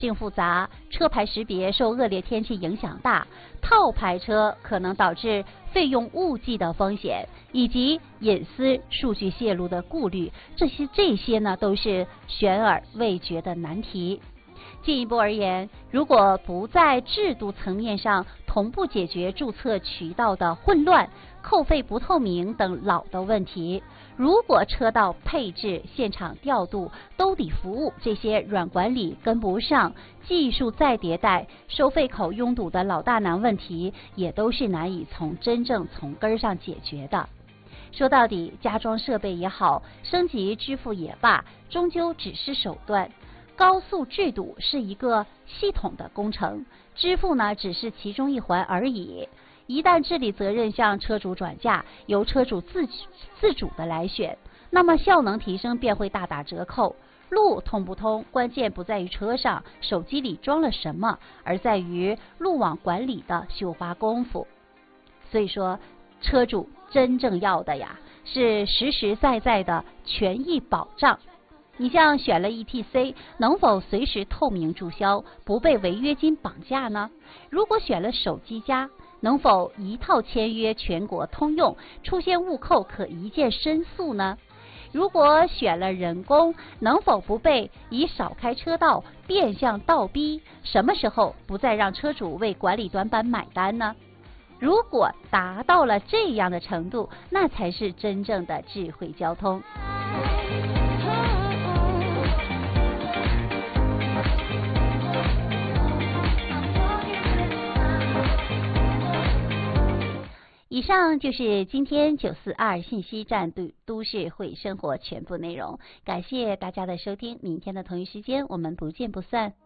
性复杂，车牌识别受恶劣天气影响大，套牌车可能导致费用误记的风险，以及隐私数据泄露的顾虑，这些呢都是悬而未决的难题。进一步而言，如果不在制度层面上同步解决注册渠道的混乱、扣费不透明等老的问题，如果车道配置、现场调度、兜底服务这些软管理跟不上，技术再迭代，收费口拥堵的老大难问题也都是难以真正从根上解决的。说到底，加装设备也好，升级支付也罢，终究只是手段。高速制度是一个系统的工程，支付呢只是其中一环而已。一旦治理责任向车主转嫁，由车主自主的来选，那么效能提升便会大打折扣。路通不通，关键不在于车上手机里装了什么，而在于路网管理的绣花功夫。所以说，车主真正要的呀，是实实在在的权益保障。你像选了 ETC， 能否随时透明注销，不被违约金绑架呢？如果选了手机加，能否一套签约全国通用，出现误扣可一键申诉呢？如果选了人工，能否不被以少开车道变相倒逼？什么时候不再让车主为管理短板买单呢？如果达到了这样的程度，那才是真正的智慧交通。以上就是今天942信息站都市会生活全部内容，感谢大家的收听，明天的同一时间我们不见不散。